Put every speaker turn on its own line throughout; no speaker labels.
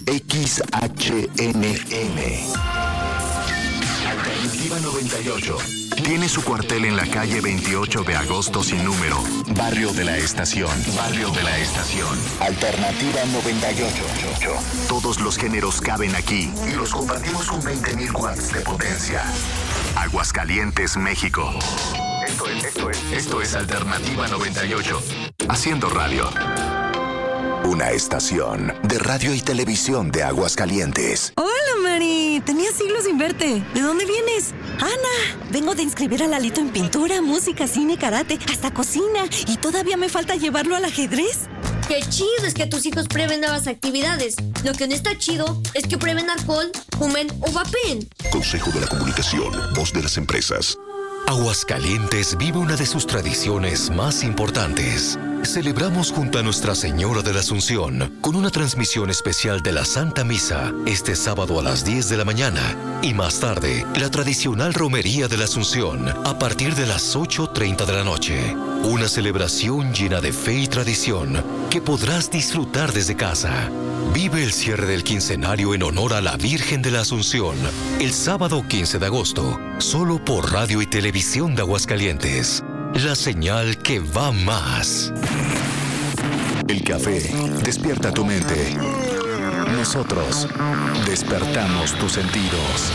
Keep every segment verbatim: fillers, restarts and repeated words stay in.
X H N M. Alternativa noventa y ocho. Tiene su cuartel en la calle veintiocho de agosto sin número. Barrio de la Estación. Barrio de la Estación. Alternativa noventa y ocho. Todos los géneros caben aquí y los compartimos con veinte mil watts de potencia. Aguascalientes, México. Esto es, esto es, esto es Alternativa noventa y ocho. Haciendo radio. Una estación de radio y televisión de Aguascalientes.
Hola, Mari. Tenía siglos sin verte. ¿De dónde vienes?
Ana, vengo de inscribir a Lalito en pintura, música, cine, karate, hasta cocina. Y todavía me falta llevarlo al ajedrez.
¡Qué chido es que tus hijos prueben nuevas actividades! Lo que no está chido es que prueben alcohol, fumen o vapeen.
Consejo de la Comunicación, voz de las empresas.
Aguascalientes vive una de sus tradiciones más importantes. Celebramos junto a Nuestra Señora de la Asunción con una transmisión especial de la Santa Misa este sábado a las diez de la mañana y más tarde la tradicional Romería de la Asunción a partir de las ocho treinta de la noche. Una celebración llena de fe y tradición que podrás disfrutar desde casa. Vive el cierre del quincenario en honor a la Virgen de la Asunción el sábado quince de agosto, solo por Radio y Televisión de Aguascalientes. La señal que va más.
El café despierta tu mente. Nosotros despertamos tus sentidos.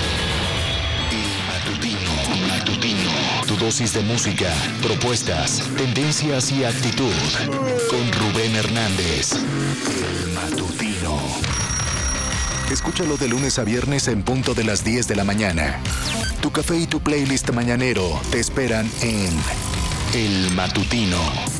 El matutino, matutino. Tu dosis de música, propuestas, tendencias y actitud. Con Rubén Hernández. El matutino. Escúchalo de lunes a viernes en punto de las diez de la mañana. Tu café y tu playlist mañanero te esperan en El Matutino.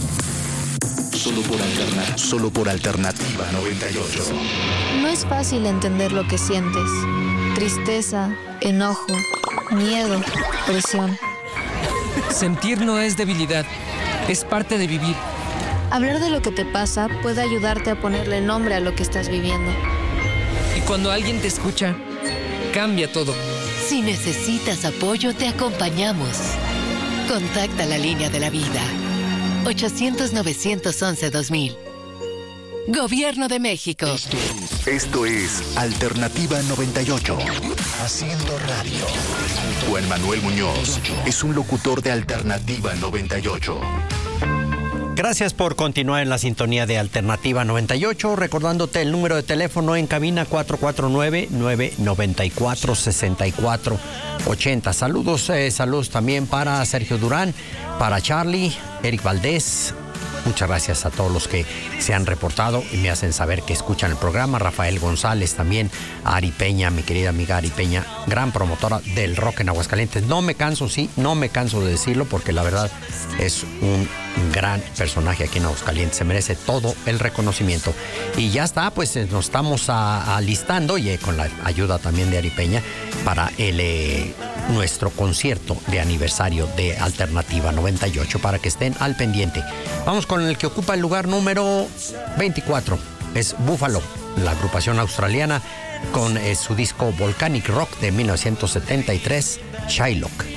Solo por, alterna- solo por Alternativa noventa y ocho.
No es fácil entender lo que sientes. Tristeza, enojo, miedo, presión.
Sentir no es debilidad, es parte de vivir.
Hablar de lo que te pasa puede ayudarte a ponerle nombre a lo que estás viviendo.
Y cuando alguien te escucha, cambia todo.
Si necesitas apoyo, te acompañamos. Contacta la línea de la vida. ochocientos, novecientos once, dos mil. Gobierno de México.
Esto, esto es Alternativa noventa y ocho. Haciendo radio. Juan Manuel Muñoz es un locutor de Alternativa noventa y ocho.
Gracias por continuar en la sintonía de Alternativa noventa y ocho, recordándote el número de teléfono en cabina cuatro cuatro nueve, nueve nueve cuatro, seis cuatro ocho cero. Saludos, eh, saludos también para Sergio Durán, para Charlie, Eric Valdés. Muchas gracias a todos los que se han reportado y me hacen saber que escuchan el programa. Rafael González también, a Ari Peña, mi querida amiga Ari Peña, gran promotora del rock en Aguascalientes. No me canso, sí, no me canso de decirlo porque la verdad es un gran personaje aquí en Aguascalientes. Se merece todo el reconocimiento. Y ya está, pues nos estamos a, alistando y eh, con la ayuda también de Ari Peña para el... Eh, nuestro concierto de aniversario de Alternativa noventa y ocho para que estén al pendiente. Vamos con el que ocupa el lugar número veinticuatro. Es Buffalo, la agrupación australiana con eh, su disco Volcanic Rock de mil novecientos setenta y tres, Shylock.